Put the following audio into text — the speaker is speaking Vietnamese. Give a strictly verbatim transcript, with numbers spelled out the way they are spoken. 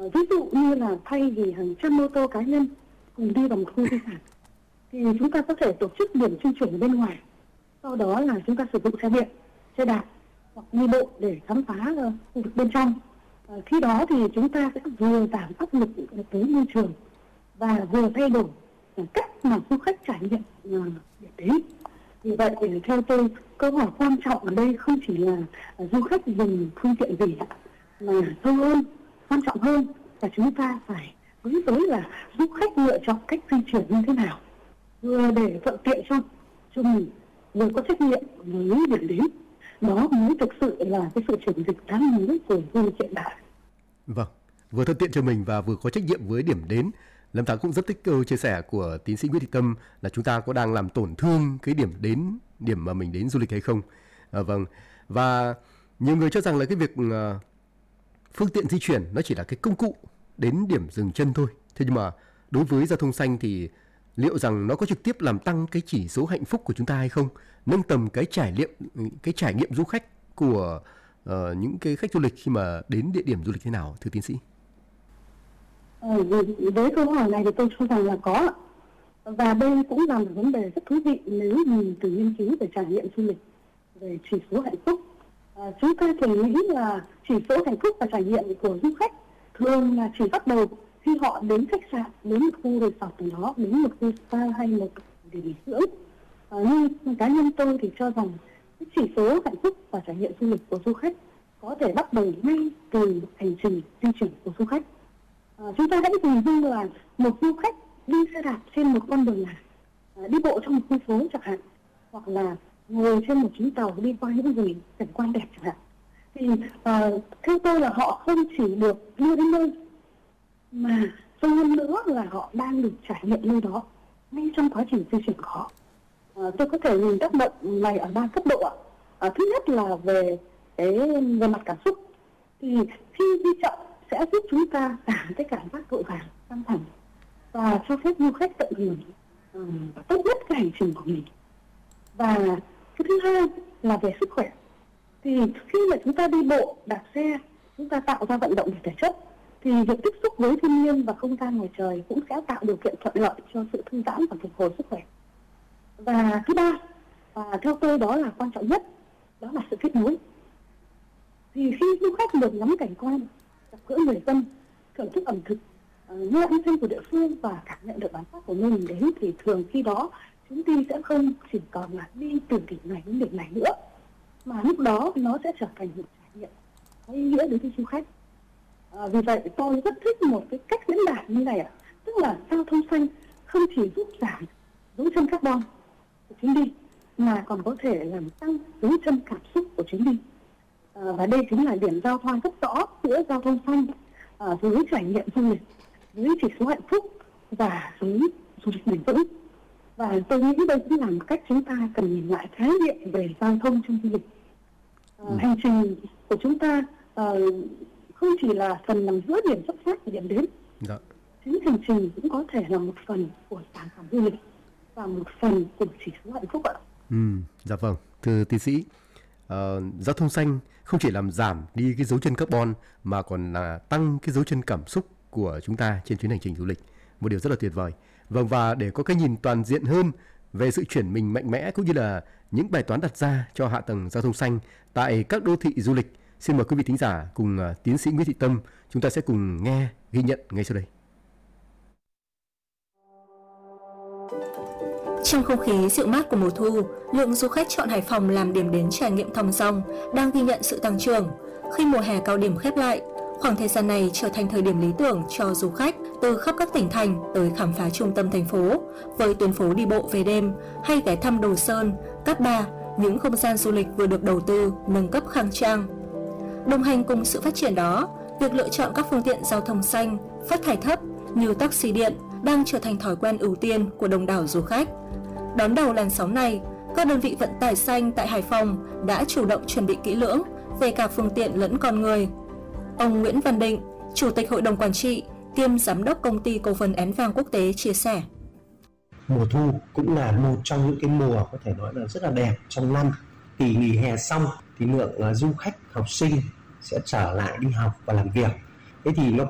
À, ví dụ như là thay vì hàng trăm ô tô cá nhân cùng đi vào một khu di sản, thì chúng ta có thể tổ chức điểm trung chuyển ở bên ngoài. Sau đó là chúng ta sử dụng xe điện, xe đạp hoặc đi bộ để khám phá uh, khu vực bên trong. À, khi đó thì chúng ta sẽ vừa giảm áp lực tới môi trường và vừa thay đổi cách mà du khách trải nghiệm uh, điểm đến. Vì vậy, theo tôi, câu hỏi quan trọng ở đây không chỉ là uh, du khách dùng phương tiện gì, mà sâu hơn, quan trọng hơn là chúng ta phải hướng tới là du khách lựa chọn cách di chuyển như thế nào, vừa để thuận tiện cho cho mình, vừa có trách nhiệm với điểm đến. Đó mới thực sự là cái sự chuyển dịch đáng nhớ của du lịch hiện đại. Vâng, vừa thuận tiện cho mình và vừa có trách nhiệm với điểm đến. Lâm Thắng cũng rất thích câu chia sẻ của tiến sĩ Nguyễn Thị Tâm là chúng ta có đang làm tổn thương cái điểm đến, điểm mà mình đến du lịch hay không. À, vâng, và nhiều người cho rằng là cái việc uh, phương tiện di chuyển nó chỉ là cái công cụ đến điểm dừng chân thôi. Thế nhưng mà đối với giao thông xanh thì liệu rằng nó có trực tiếp làm tăng cái chỉ số hạnh phúc của chúng ta hay không? Nâng tầm cái trải nghiệm cái trải nghiệm du khách của uh, những cái khách du lịch khi mà đến địa điểm du lịch thế nào, thưa tiến sĩ? Ờ, với câu hỏi này thì tôi cho rằng là có. Và đây cũng là một vấn đề rất thú vị nếu nhìn từ nghiên cứu về trải nghiệm du lịch, về chỉ số hạnh phúc. À, chúng ta thường nghĩ là chỉ số hạnh phúc và trải nghiệm của du khách thường là chỉ bắt đầu khi họ đến khách sạn, đến một khu resort đó, đến một khu spa hay một điểm nghỉ dưỡng. À, nhưng cá nhân tôi thì cho rằng cái chỉ số hạnh phúc và trải nghiệm du lịch của du khách có thể bắt đầu ngay từ hành trình di chuyển của du khách. À, chúng ta hãy hình dung là một du khách đi xe đạp trên một con đường làng, à, đi bộ trong một khu phố chẳng hạn, hoặc là ngồi trên một chuyến tàu đi qua những vùng cảnh quan đẹp chẳng hạn. Thì à, theo tôi là họ không chỉ được đưa đến nơi, mà sâu hơn nữa là họ đang được trải nghiệm nơi đó ngay trong quá trình di chuyển của họ. À, tôi có thể nhìn tác động này ở ba cấp độ ạ. À, thứ nhất là về cái về mặt cảm xúc, thì khi đi chậm sẽ giúp chúng ta giảm cái cảm giác vội vàng, căng thẳng và cho phép du khách tận hưởng uh, tốt nhất cái hành trình của mình. Và cái thứ hai là về sức khỏe. Thì khi mà chúng ta đi bộ, đạp xe, chúng ta tạo ra vận động về thể chất, thì việc tiếp xúc với thiên nhiên và không gian ngoài trời cũng sẽ tạo điều kiện thuận lợi cho sự thư giãn và phục hồi sức khỏe. Và thứ ba, và theo tôi đó là quan trọng nhất, đó là sự kết nối. Thì khi du khách được ngắm cảnh quan, gặp gỡ người dân, thưởng thức ẩm thực, uh, nghe âm thanh của địa phương và cảm nhận được bản sắc của nơi mình đến, thì thường khi đó chúng đi sẽ không chỉ còn là đi từ điểm này đến điểm này nữa, mà lúc đó nó sẽ trở thành một trải nghiệm có ý nghĩa đối với du khách. À, vì vậy tôi rất thích một cái cách diễn đạt như này ạ, tức là giao thông xanh không chỉ giúp giảm dấu chân carbon của chuyến đi, mà còn có thể làm tăng dấu chân cảm xúc của chuyến đi. À, và đây chính là điểm giao thoa rất rõ giữa giao thông xanh à, với trải nghiệm du lịch, với chỉ số hạnh phúc và với du lịch bền vững. Và tôi nghĩ đây cũng là một cách chúng ta cần nhìn lại khái niệm về giao thông trong du lịch. À, ừ. Hành trình của chúng ta à, không chỉ là phần nằm giữa điểm xuất phát và điểm đến. Dạ. Chính hành trình cũng có thể là một phần của sản phẩm du lịch và một phần của chỉ số hạnh phúc ạ. Ừ, dạ vâng, thưa tiến sĩ, uh, giao thông xanh không chỉ làm giảm đi cái dấu chân carbon mà còn là tăng cái dấu chân cảm xúc của chúng ta trên chuyến hành trình du lịch. Một điều rất là tuyệt vời. Vâng, và để có cái nhìn toàn diện hơn về sự chuyển mình mạnh mẽ cũng như là những bài toán đặt ra cho hạ tầng giao thông xanh tại các đô thị du lịch, xin mời quý vị thính giả cùng uh, tiến sĩ Nguyễn Thị Tâm chúng ta sẽ cùng nghe ghi nhận ngay sau đây. Trong không khí dịu mát của mùa thu, lượng du khách chọn Hải Phòng làm điểm đến trải nghiệm thong dong đang ghi nhận sự tăng trưởng. Khi mùa hè cao điểm khép lại, khoảng thời gian này trở thành thời điểm lý tưởng cho du khách từ khắp các tỉnh thành tới khám phá trung tâm thành phố với tuyến phố đi bộ về đêm hay ghé thăm Đồ Sơn, Cát Bà, những không gian du lịch vừa được đầu tư, nâng cấp khang trang. Đồng hành cùng sự phát triển đó, việc lựa chọn các phương tiện giao thông xanh, phát thải thấp như taxi điện đang trở thành thói quen ưu tiên của đông đảo du khách. Đón đầu làn sóng này, các đơn vị vận tải xanh tại Hải Phòng đã chủ động chuẩn bị kỹ lưỡng về cả phương tiện lẫn con người. Ông Nguyễn Văn Định, Chủ tịch Hội đồng Quản trị kiêm Giám đốc Công ty Cổ phần Én Vàng Quốc tế chia sẻ. Mùa thu cũng là một trong những cái mùa có thể nói là rất là đẹp trong năm. Kỳ nghỉ hè xong thì lượng du khách, học sinh sẽ trở lại đi học và làm việc. Thế thì nó